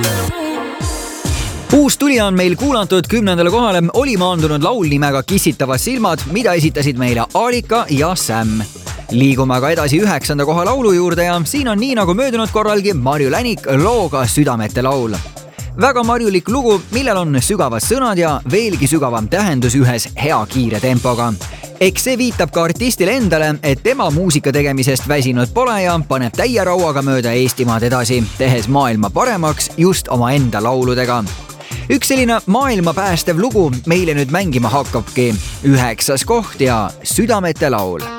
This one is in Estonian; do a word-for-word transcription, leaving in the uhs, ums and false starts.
uus tulija on meil kuulatud kümnendale kohale, oli maandunud laul nimega Kissitavad silmad, mida esitasid meile Alika ja Sam. Liigume aga edasi üheksanda koha laulu juurde ja siin on nii nagu möödunud korralgi Marju Länik looga Südamete laul. Väga marjulik lugu, millel on sügavad sõnad ja veelgi sügavam tähendus ühes hea kiire tempoga. Eks see viitab ka artistile endale, et tema muusika tegemisest väsinud pole ja paneb täie rauaga mööda Eestimaad edasi, tehes maailma paremaks just oma enda lauludega. Üks selline maailma päästev lugu meile nüüd mängima hakkabki. Üheksas koht ja Südamete laul.